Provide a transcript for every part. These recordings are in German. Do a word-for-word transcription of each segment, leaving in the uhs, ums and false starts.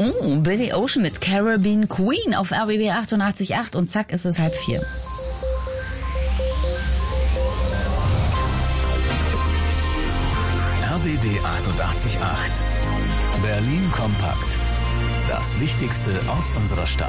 Oh, Billy Ocean mit Caribbean Queen auf R B B achtundachtzig Komma acht und zack ist es halb vier. R B B achtundachtzig Komma acht. Berlin kompakt. Das Wichtigste aus unserer Stadt.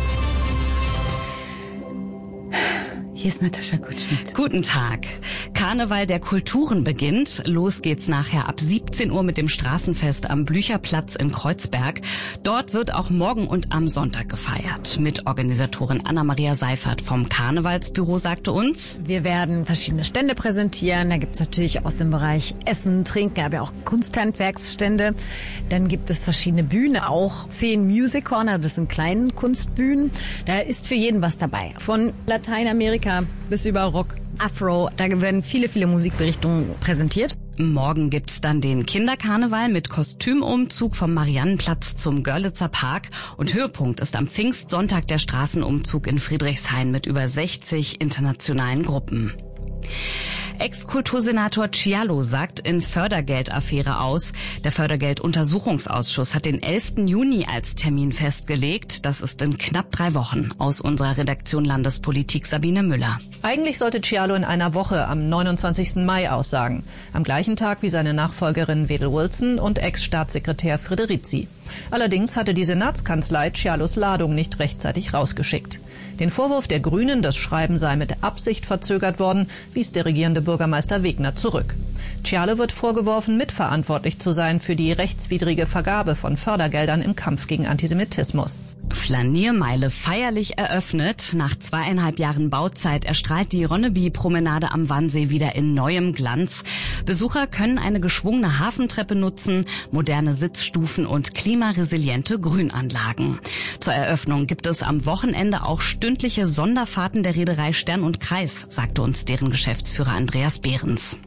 Hier ist Natascha Gutschmidt. Guten Tag. Karneval der Kulturen beginnt. Los geht's nachher ab siebzehn Uhr mit dem Straßenfest am Blücherplatz in Kreuzberg. Dort wird auch morgen und am Sonntag gefeiert. Mitorganisatorin Anna-Maria Seifert vom Karnevalsbüro sagte uns: Wir werden verschiedene Stände präsentieren. Da gibt's natürlich aus dem Bereich Essen, Trinken, aber auch Kunsthandwerksstände. Dann gibt es verschiedene Bühnen, auch zehn Music Corner, das sind kleine Kunstbühnen. Da ist für jeden was dabei. Von Lateinamerika bis über Rock, Afro. Da werden viele, viele Musikrichtungen präsentiert. Morgen gibt's dann den Kinderkarneval mit Kostümumzug vom Mariannenplatz zum Görlitzer Park. Und Höhepunkt ist am Pfingstsonntag der Straßenumzug in Friedrichshain mit über sechzig internationalen Gruppen. Ex-Kultursenator Cialo sagt in Fördergeldaffäre aus. Der Fördergelduntersuchungsausschuss hat den elften Juni als Termin festgelegt. Das ist in knapp drei Wochen. Aus unserer Redaktion Landespolitik Sabine Müller. Eigentlich sollte Cialo in einer Woche am neunundzwanzigsten Mai aussagen. Am gleichen Tag wie seine Nachfolgerin Wedel Wilson und Ex-Staatssekretär Frederici. Allerdings hatte die Senatskanzlei Cialos Ladung nicht rechtzeitig rausgeschickt. Den Vorwurf der Grünen, das Schreiben sei mit Absicht verzögert worden, wies der regierende Bürgermeister Wegner zurück. Cialo wird vorgeworfen, mitverantwortlich zu sein für die rechtswidrige Vergabe von Fördergeldern im Kampf gegen Antisemitismus. Flaniermeile feierlich eröffnet. Nach zweieinhalb Jahren Bauzeit erstrahlt die Ronneby-Promenade am Wannsee wieder in neuem Glanz. Besucher können eine geschwungene Hafentreppe nutzen, moderne Sitzstufen und klimaresiliente Grünanlagen. Zur Eröffnung gibt es am Wochenende auch stündliche Sonderfahrten der Reederei Stern und Kreis, sagte uns deren Geschäftsführer Andreas Behrens.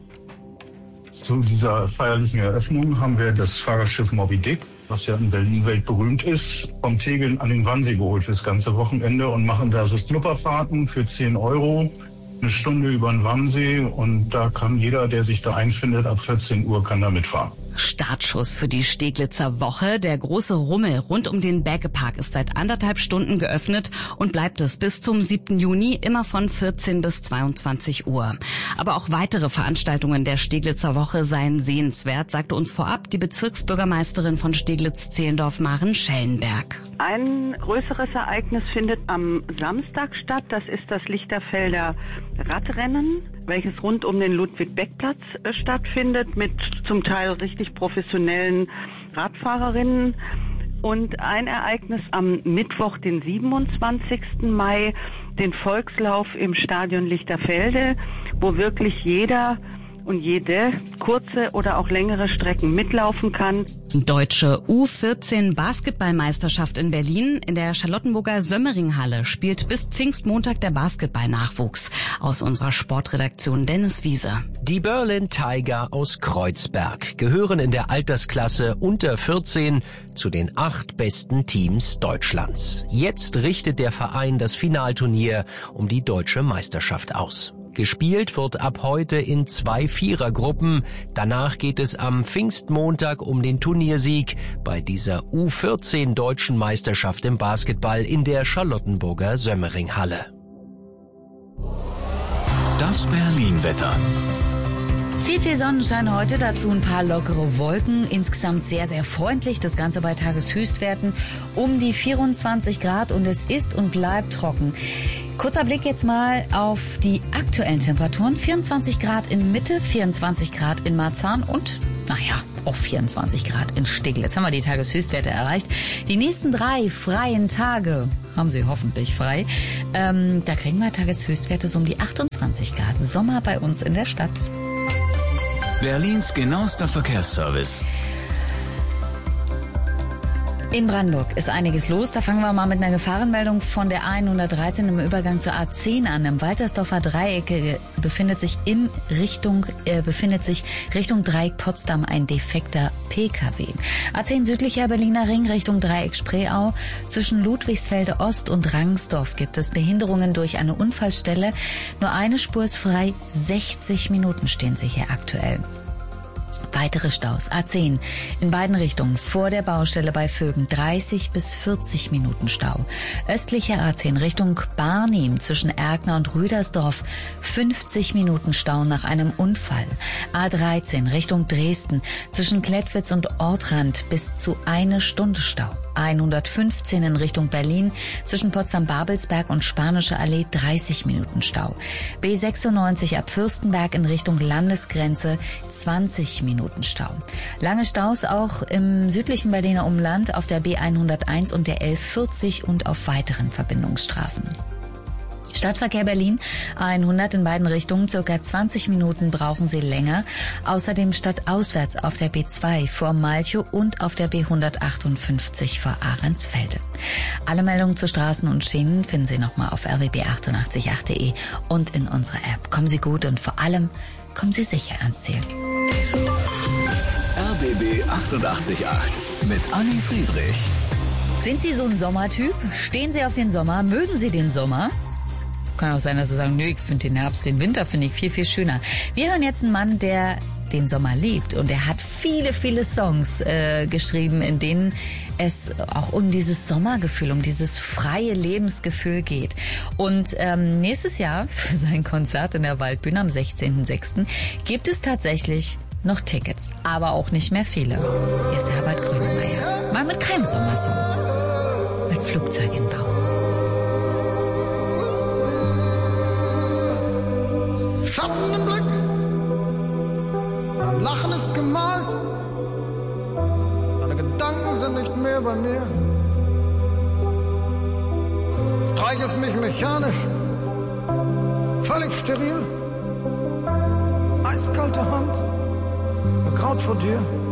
Zu dieser feierlichen Eröffnung haben wir das Fahrgastschiff Moby Dick, was ja in Berlin weltberühmt ist, vom Tegeln an den Wannsee geholt fürs ganze Wochenende und machen da so Schnupperfahrten für zehn Euro. Eine Stunde über den Wannsee und da kann jeder, der sich da einfindet, ab vierzehn Uhr kann da mitfahren. Startschuss für die Steglitzer Woche. Der große Rummel rund um den Bäckepark ist seit anderthalb Stunden geöffnet und bleibt es bis zum siebten Juni immer von vierzehn bis zweiundzwanzig Uhr. Aber auch weitere Veranstaltungen der Steglitzer Woche seien sehenswert, sagte uns vorab die Bezirksbürgermeisterin von Steglitz-Zehlendorf, Maren Schellenberg. Ein größeres Ereignis findet am Samstag statt. Das ist das Lichterfelder Radrennen, welches rund um den Ludwig-Beck-Platz äh, stattfindet, mit zum Teil richtig professionellen Radfahrerinnen. Und ein Ereignis am Mittwoch, den siebenundzwanzigsten Mai, den Volkslauf im Stadion Lichterfelde, wo wirklich jeder und jede kurze oder auch längere Strecken mitlaufen kann. Deutsche U vierzehn Basketballmeisterschaft in Berlin. In der Charlottenburger Sömmering-Halle spielt bis Pfingstmontag der Basketballnachwuchs. Aus unserer Sportredaktion Dennis Wiese. Die Berlin Tiger aus Kreuzberg gehören in der Altersklasse unter vierzehn zu den acht besten Teams Deutschlands. Jetzt richtet der Verein das Finalturnier um die deutsche Meisterschaft aus. Gespielt wird ab heute in zwei Vierergruppen. Danach geht es am Pfingstmontag um den Turniersieg bei dieser U vierzehn deutschen Meisterschaft im Basketball in der Charlottenburger Sömmering-Halle. Das Berlin-Wetter. Viel, viel Sonnenschein heute, dazu ein paar lockere Wolken. Insgesamt sehr, sehr freundlich. Das Ganze bei Tageshöchstwerten um die vierundzwanzig Grad und es ist und bleibt trocken. Kurzer Blick jetzt mal auf die aktuellen Temperaturen. vierundzwanzig Grad in Mitte, vierundzwanzig Grad in Marzahn und, naja, auch vierundzwanzig Grad in Steglitz. Jetzt haben wir die Tageshöchstwerte erreicht. Die nächsten drei freien Tage haben Sie hoffentlich frei. Ähm, da kriegen wir Tageshöchstwerte so um die achtundzwanzig Grad. Sommer bei uns in der Stadt. Berlins genauester Verkehrsservice. In Brandenburg ist einiges los. Da fangen wir mal mit einer Gefahrenmeldung von der A hundertdreizehn im Übergang zur A zehn an. Im Waltersdorfer Dreieck befindet sich in Richtung, äh, befindet sich Richtung Dreieck Potsdam ein defekter P K W. A zehn südlicher Berliner Ring Richtung Dreieck Spreeau. Zwischen Ludwigsfelde Ost und Rangsdorf gibt es Behinderungen durch eine Unfallstelle. Nur eine Spur ist frei. sechzig Minuten stehen sie hier aktuell. Weitere Staus. A zehn in beiden Richtungen vor der Baustelle bei Vögen dreißig bis vierzig Minuten Stau. Östlicher A zehn Richtung Barnim zwischen Erkner und Rüdersdorf fünfzig Minuten Stau nach einem Unfall. A dreizehn Richtung Dresden zwischen Klettwitz und Ortrand bis zu eine Stunde Stau. hundertfünfzehn in Richtung Berlin zwischen Potsdam-Babelsberg und Spanische Allee dreißig Minuten Stau. B sechsundneunzig ab Fürstenberg in Richtung Landesgrenze zwanzig Minuten Stau. Lange Staus auch im südlichen Berliner Umland auf der B hunderteins und der L vierzig und auf weiteren Verbindungsstraßen. Stadtverkehr Berlin hundert in beiden Richtungen, circa zwanzig Minuten brauchen Sie länger. Außerdem stadtauswärts auf der B zwei vor Malchow und auf der B hundertachtundfünfzig vor Ahrensfelde. Alle Meldungen zu Straßen und Schienen finden Sie nochmal auf r w b achtundachtzig punkt acht punkt de und in unserer App. Kommen Sie gut und vor allem kommen Sie sicher ans Ziel. R B B achtundachtzig Komma acht mit Anni Friedrich. Sind Sie so ein Sommertyp? Stehen Sie auf den Sommer? Mögen Sie den Sommer? Kann auch sein, dass Sie sagen, nö, ich finde den Herbst, den Winter finde ich viel, viel schöner. Wir hören jetzt einen Mann, der den Sommer liebt und er hat viele, viele Songs äh, geschrieben, in denen es auch um dieses Sommergefühl, um dieses freie Lebensgefühl geht. Und ähm, nächstes Jahr für sein Konzert in der Waldbühne am sechzehnten sechsten gibt es tatsächlich noch Tickets, aber auch nicht mehr viele. Hier ist Herbert Grönemeyer. Mal mit keinem Sommersong. Mit Flugzeug in Bau. Schatten im Blick, mein Lachen ist gemalt, deine Gedanken sind nicht mehr bei mir. Streichelst mich mechanisch, völlig steril, eiskalte Hand, Kraut vor dir.